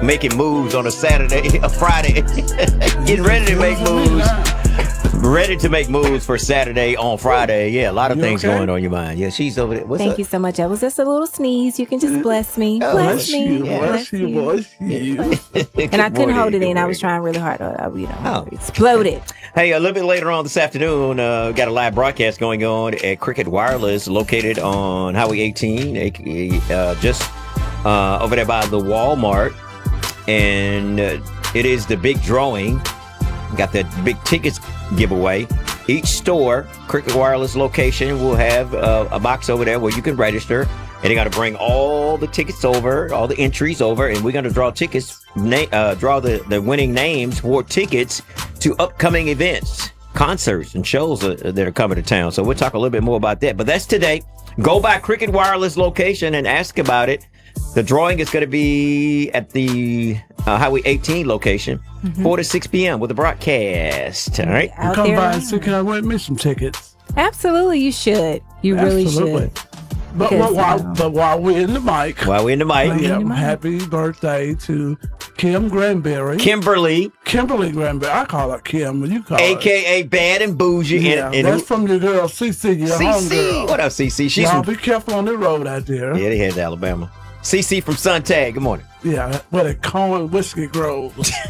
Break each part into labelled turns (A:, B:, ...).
A: making moves on a Saturday, a Friday. Getting ready to make moves. Ready to make moves for Saturday on Friday. Yeah, a lot of things going on your mind. Yeah, she's over there. What's
B: Thank
A: up?
B: you so much. That was just a little sneeze. You can just bless me. Bless me.
C: Bless you.
B: And I couldn't hold it in. I was trying really hard. Exploded.
A: Hey, a little bit later on this afternoon, got a live broadcast going on at Cricket Wireless, located on Highway 18, just over there by the Walmart. And it is the big drawing. Got the big tickets giveaway. Each store, Cricket Wireless location, will have a box over there where you can register. And they got to bring all the tickets over, all the entries over, and we're going to draw tickets, draw the winning names for tickets to upcoming events, concerts, and shows that are coming to town. So we'll talk a little bit more about that. But that's today. Go by Cricket Wireless location and ask about it. The drawing is going to be at the Highway 18 location, 4 to 6 p.m. with a broadcast. All right.
C: Come by and see, can I win me some tickets?
B: Absolutely, you should. You really should.
C: But while we're in the mic. Happy birthday to Kim Granberry.
A: Kimberly
C: Granberry. I call her Kim, but you call her
A: AKA Bad and Bougie.
C: Yeah, that's from your girl, CC, your homegirl.
A: What up, CC?
C: Y'all be careful on the road out there.
A: Yeah, they head to Alabama. CC from Suntag. Good morning.
C: Yeah, where the corn whiskey grows.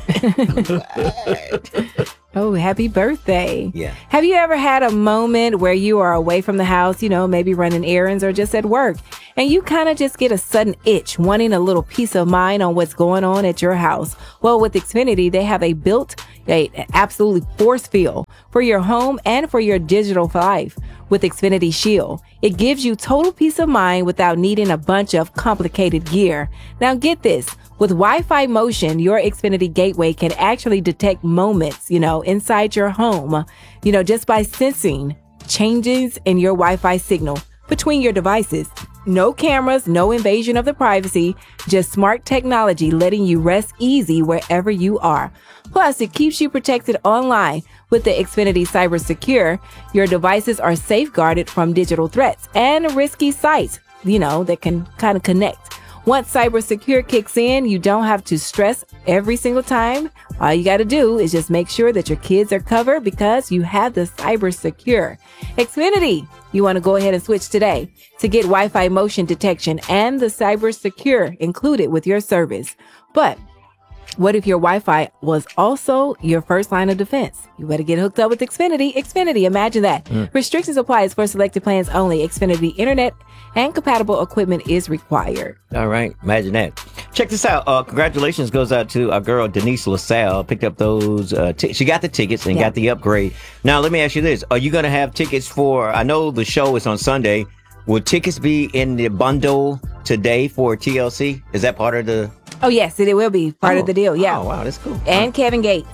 B: Oh, happy birthday.
A: Yeah.
B: Have you ever had a moment where you are away from the house, maybe running errands or just at work, and you kind of just get a sudden itch, wanting a little peace of mind on what's going on at your house? Well, with Xfinity, they have a absolutely force field for your home and for your digital life. With Xfinity Shield, it gives you total peace of mind without needing a bunch of complicated gear. Now get this. With Wi-Fi Motion, your Xfinity gateway can actually detect moments, inside your home, just by sensing changes in your Wi-Fi signal between your devices. No cameras, no invasion of the privacy, just smart technology letting you rest easy wherever you are. Plus, it keeps you protected online. With the Xfinity Cyber Secure, your devices are safeguarded from digital threats and risky sites, that can kind of connect. Once Cyber Secure kicks in, you don't have to stress every single time. All you got to do is just make sure that your kids are covered because you have the Cyber Secure. Xfinity, you want to go ahead and switch today to get Wi-Fi motion detection and the Cyber Secure included with your service. But what if your Wi-Fi was also your first line of defense? You better get hooked up with Xfinity. Xfinity, imagine that. Restrictions apply for selected plans only. Xfinity Internet and compatible equipment is required.
A: All right. Imagine that. Check this out. Congratulations goes out to our girl, Denise LaSalle. Picked up those. She got the tickets and got the upgrade. Now, let me ask you this. Are you going to have tickets for, I know the show is on Sunday. Will tickets be in the bundle today for TLC? Is that part of the...
B: Oh, yes, it will be part of the deal. Yeah.
A: Oh, wow. That's cool.
B: And Kevin Gates.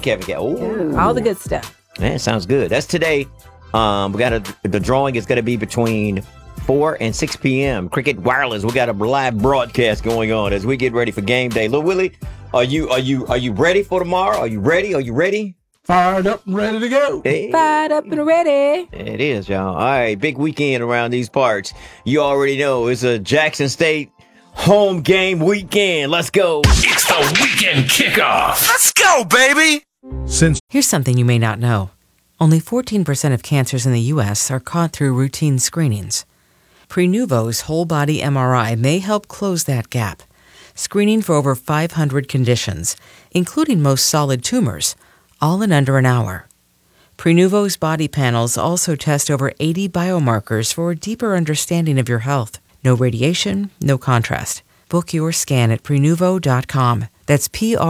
A: Oh.
B: All the good stuff.
A: Man, sounds good. That's today. We got the drawing is going to be between 4 and 6 p.m. Cricket Wireless. We got a live broadcast going on as we get ready for game day. Lil Willie, are you ready for tomorrow? Are you ready?
C: Fired up and ready to go.
A: Hey.
B: Fired up and ready.
A: It is, y'all. All right, big weekend around these parts. You already know it's a Jackson State home game weekend. Let's go.
D: It's the weekend kickoff. Let's go, baby.
E: Here's something you may not know. Only 14% of cancers in the U.S. are caught through routine screenings. Prenuvo's whole body MRI may help close that gap, screening for over 500 conditions, including most solid tumors, all in under an hour. Prenuvo's body panels also test over 80 biomarkers for a deeper understanding of your health. No radiation, no contrast. Book your scan at Prenuvo.com. That's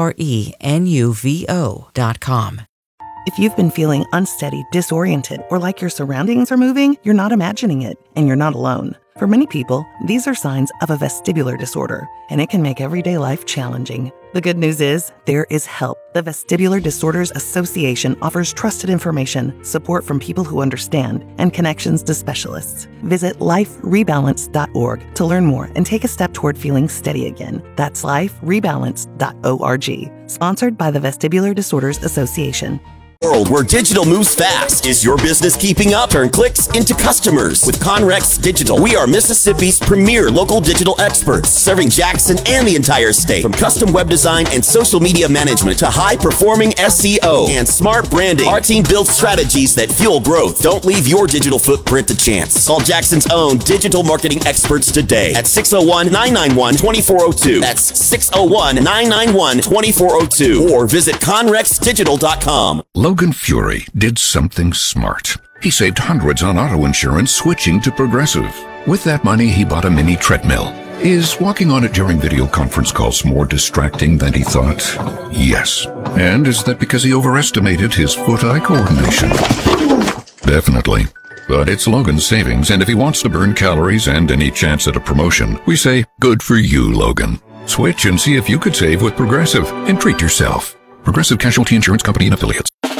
E: Prenuvo.com.
F: If you've been feeling unsteady, disoriented, or like your surroundings are moving, you're not imagining it, and you're not alone. For many people, these are signs of a vestibular disorder, and it can make everyday life challenging. The good news is, there is help. The Vestibular Disorders Association offers trusted information, support from people who understand, and connections to specialists. Visit liferebalance.org to learn more and take a step toward feeling steady again. That's liferebalance.org. Sponsored by the Vestibular Disorders Association.
G: World where digital moves fast. Is your business keeping up? Turn clicks into customers with Conrex Digital. We are Mississippi's premier local digital experts, serving Jackson and the entire state. From custom web design and social media management to high-performing SEO and smart branding, our team builds strategies that fuel growth. Don't leave your digital footprint to chance. Call Jackson's own digital marketing experts today at 601-991-2402. That's 601-991-2402. Or visit conrexdigital.com.
H: Logan Fury did something smart. He saved hundreds on auto insurance switching to Progressive. With that money, he bought a mini treadmill. Is walking on it during video conference calls more distracting than he thought? Yes. And is that because he overestimated his foot-eye coordination? Definitely. But it's Logan's savings, and if he wants to burn calories and any chance at a promotion, we say, good for you, Logan. Switch and see if you could save with Progressive and treat yourself. Progressive Casualty Insurance Company and Affiliates.